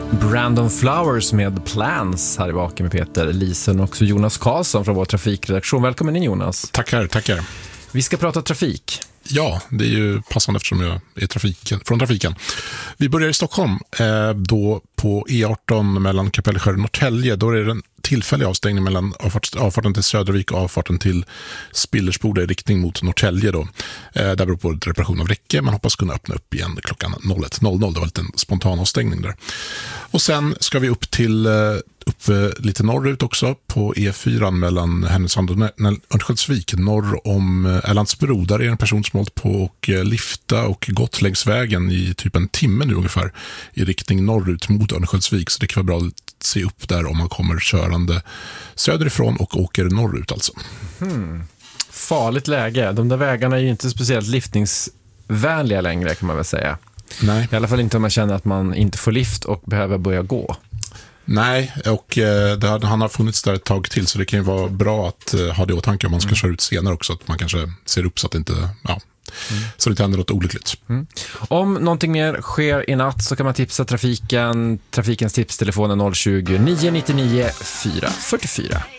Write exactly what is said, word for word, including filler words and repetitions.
Brandon Flowers med Plans här i Vaken med Peter Lisen och också Jonas Karlsson från vår trafikredaktion. Välkommen in, Jonas. Tackar, tackar. Vi ska prata trafik. Ja, det är ju passande eftersom jag är trafiken, från trafiken. Vi börjar i Stockholm, eh, då på E arton mellan Kapellskär och Norrtälje. Då är det en tillfällig avstängning mellan avfart, avfarten till Södervik och avfarten till Spillersboda i riktning mot Norrtälje. Då. Eh, där beror på reparation av räcke. Man hoppas kunna öppna upp igen klockan ett noll noll. Det var lite en spontan avstängning där. Och sen ska vi upp till... Eh, upp lite norrut också på E fyra mellan Härnösand och Örnsköldsvik norr om Erlandsbro. Där är en person som hållit på och lifta och gått längs vägen i typ en timme nu ungefär i riktning norrut mot Örnsköldsvik, så det kan vara bra att se upp där om man kommer körande söderifrån och åker norrut alltså. Hmm. Farligt läge. De där vägarna är ju inte speciellt liftningsvänliga längre, kan man väl säga. Nej. I alla fall inte om man känner att man inte får lift och behöver börja gå. Nej, och eh, det, han har funnits där ett tag till, så det kan ju vara bra att eh, ha det i åtanke om man ska mm. köra ut senare också, att man kanske ser upp så att det inte, ja, mm. så det inte händer något olyckligt. Mm. Om någonting mer sker i natt så kan man tipsa trafiken. Trafikens tipstelefon är noll tjugo, nio nio nio, fyra fyra fyra.